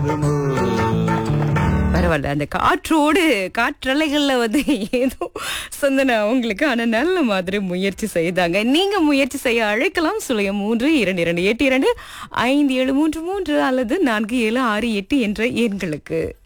பரவாயில்ல. அந்த காற்றோடு காற்றலைகள்ல ஏதோ சொந்தன அவங்களுக்கு ஆனா நல்ல மாதிரி முயற்சி செய்தாங்க. நீங்க முயற்சி செய்ய அழைக்கலாம். 0322825733 அல்லது 4768 என்ற எண்களுக்கு.